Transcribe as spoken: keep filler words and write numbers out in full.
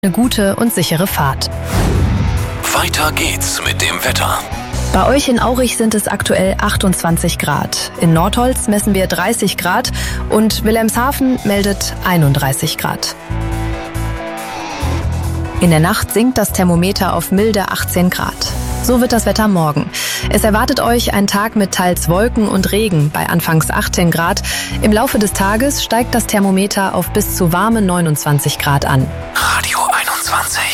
Eine gute und sichere Fahrt. Weiter geht's mit dem Wetter. Bei euch in Aurich sind es aktuell achtundzwanzig Grad. In Nordholz messen wir dreißig Grad und Wilhelmshaven meldet einunddreißig Grad. In der Nacht sinkt das Thermometer auf milde achtzehn Grad. So wird das Wetter morgen. Es erwartet euch ein Tag mit teils Wolken und Regen bei anfangs achtzehn Grad. Im Laufe des Tages steigt das Thermometer auf bis zu warme neunundzwanzig Grad an. Radio einundzwanzig.